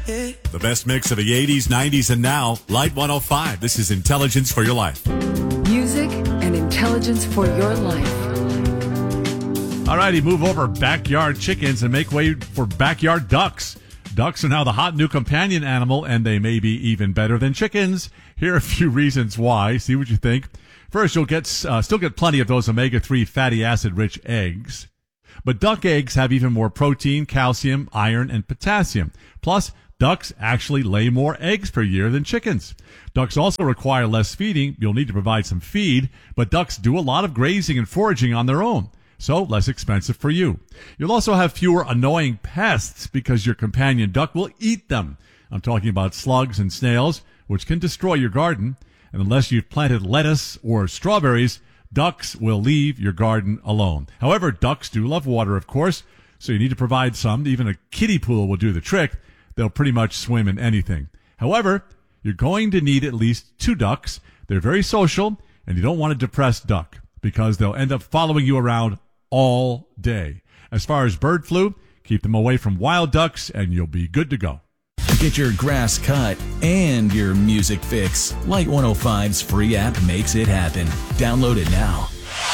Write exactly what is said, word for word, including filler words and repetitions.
The best mix of the eighties, nineties, and now. Light one oh five. This is Intelligence for Your Life. Music and intelligence for your life. All righty, move over backyard chickens and make way for backyard ducks. Ducks are now the hot new companion animal, and they may be even better than chickens. Here are a few reasons why. See what you think. First, you'll get uh, still get plenty of those omega three fatty acid-rich eggs. But duck eggs have even more protein, calcium, iron, and potassium. Plus, ducks actually lay more eggs per year than chickens. Ducks also require less feeding. You'll need to provide some feed, but ducks do a lot of grazing and foraging on their own, so less expensive for you. You'll also have fewer annoying pests because your companion duck will eat them. I'm talking about slugs and snails, which can destroy your garden. And unless you've planted lettuce or strawberries, ducks will leave your garden alone. However, ducks do love water, of course, so you need to provide some. Even a kiddie pool will do the trick. They'll pretty much swim in anything. However, you're going to need at least two ducks. They're very social, and you don't want a depressed duck because they'll end up following you around all day. As far as bird flu, keep them away from wild ducks, and you'll be good to go. Get your grass cut and your music fix. Light one oh five's free app makes it happen. Download it now.